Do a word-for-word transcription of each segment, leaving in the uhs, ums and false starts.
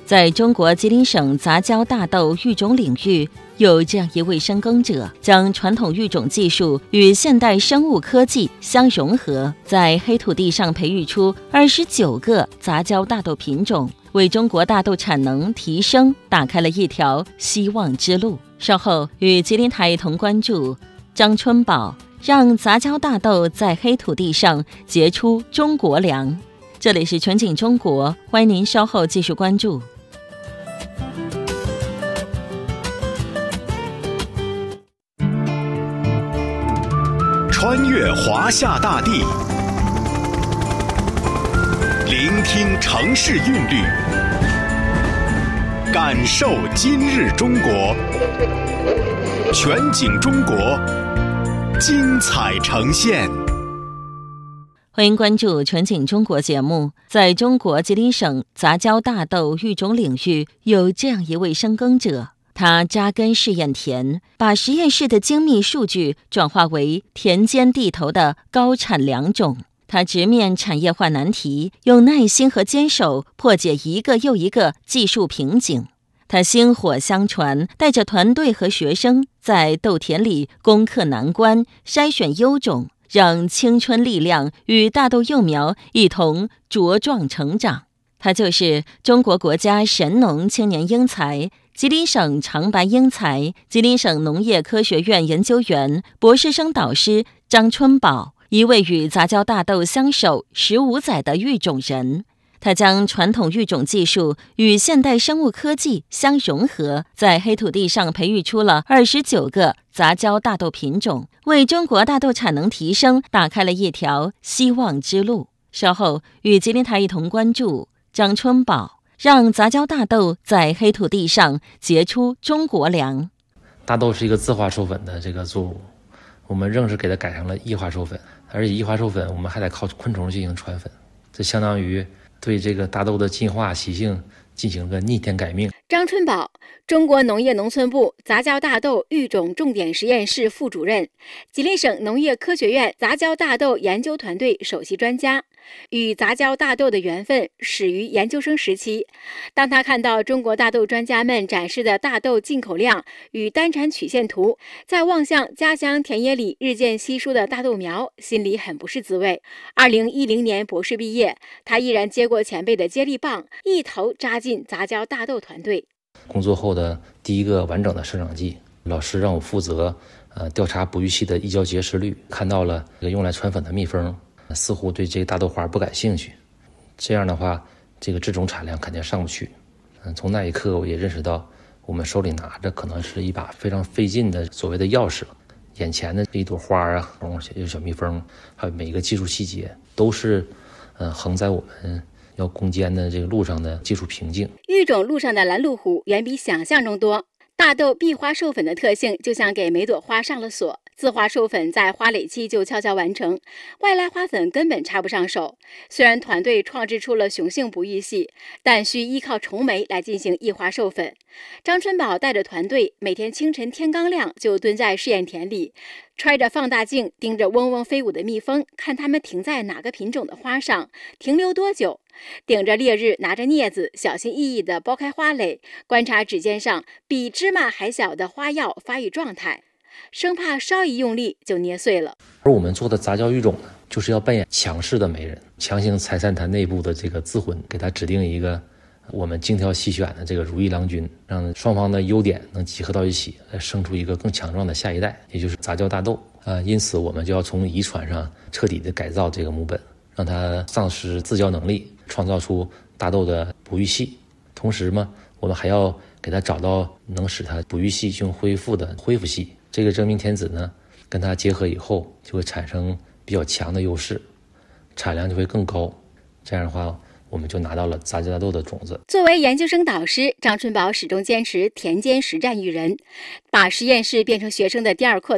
在中国吉林省杂交大豆育种领域，有这样一位深耕者，将传统育种技术与现代生物科技相融合，在黑土地上培育出二十九个杂交大豆品种，为中国大豆产能提升打开了一条希望之路。稍后与吉林台一同关注张春宝，让杂交大豆在黑土地上结出中国粮。这里是全景中国，欢迎您稍后继续关注。 穿越华夏大地，聆听城市韵律，感受今日中国。全景中国，精彩呈现。 欢迎关注全景中国节目。在中国吉林省杂交大豆育种领域，有这样一位深耕者，他扎根试验田，把实验室的精密数据转化为田间地头的高产良种。他直面产业化难题，用耐心和坚守破解一个又一个技术瓶颈。他薪火相传，带着团队和学生在豆田里攻克难关，筛选优种，让青春力量与大豆幼苗一同茁壮成长。他就是中国国家神农青年英才、吉林省长白英才、吉林省农业科学院研究员、博士生导师张春宝，一位与杂交大豆相守十五载的育种人。他将传统育种技术与现代生物科技相融合，在黑土地上培育出了二十九个杂交大豆品种，为中国大豆产能提升打开了一条希望之路。稍后与吉林台一同关注张春宝，让杂交大豆在黑土地上结出中国粮。 大豆是一个自化授粉的这个作物，我们正式给它改成了异化授粉，而且异化授粉我们还得靠昆虫进行传粉，这相当于对这个大豆的进化习性进行了逆天改命。 张春宝，中国农业农村部杂交大豆育种重点实验室副主任，吉林省农业科学院杂交大豆研究团队首席专家。与杂交大豆的缘分始于研究生时期，当他看到中国大豆专家们展示的大豆进口量与单产曲线图，再望向家乡田野里日渐稀疏的大豆苗，心里很不是滋味。二零一零年博士毕业，他依然接过前辈的接力棒，一头扎进杂交大豆团队。 工作后的第一个完整的生长季，老师让我负责呃调查哺育系的异交结实率，看到了用来传粉的蜜蜂似乎对这个大豆花不感兴趣，这样的话这个制种产量肯定上不去。嗯，从那一刻我也认识到，我们手里拿着可能是一把非常费劲的所谓的钥匙，眼前的这一朵花啊，有小蜜蜂，还有每一个技术细节，都是呃横在我们要攻坚的这个路上的技术瓶颈。 育种路上的拦路虎远比想象中多。大豆闭花授粉的特性就像给每朵花上了锁，自花授粉在花蕾期就悄悄完成，外来花粉根本插不上手。虽然团队创制出了雄性哺育系，但需依靠虫媒来进行异花授粉。张春宝带着团队每天清晨天刚亮就蹲在试验田里，揣着放大镜盯着嗡嗡飞舞的蜜蜂，看它们停在哪个品种的花上，停留多久。顶着烈日，拿着镊子，小心翼翼地剥开花蕾，观察指尖上比芝麻还小的花药发育状态，生怕稍一用力就捏碎了。 而我们做的杂交育种呢，就是要扮演强势的媒人，强行拆散它内部的这个自婚，给它指定一个我们精挑细选的这个如意郎君，让双方的优点能集合到一起，来生出一个更强壮的下一代，也就是杂交大豆啊、呃。因此，我们就要从遗传上彻底的改造这个母本，让它丧失自交能力，创造出大豆的哺育系。同时嘛，我们还要给它找到能使它哺育系性恢复的恢复系。这个真命天子呢，跟它结合以后，就会产生比较强的优势，产量就会更高。这样的话，我们就拿到了杂交大豆的种子。 作为研究生导师，张春宝始终坚持田间实战育人，把实验室变成学生的第二课堂。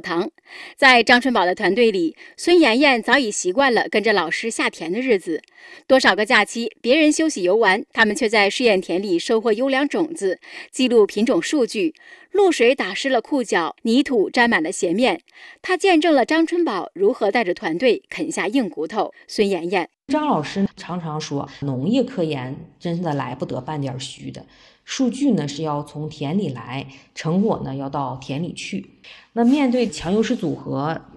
在张春宝的团队里，孙妍妍早已习惯了跟着老师下田的日子。多少个假期，别人休息游玩，他们却在试验田里收获优良种子，记录品种数据。露水打湿了裤脚，泥土沾满了鞋面。他见证了张春宝如何带着团队啃下硬骨头。孙妍妍： 张老师常常说，农业科研真的来不得半点虚的。数据呢是要从田里来，成果呢要到田里去。那面对强优势组合，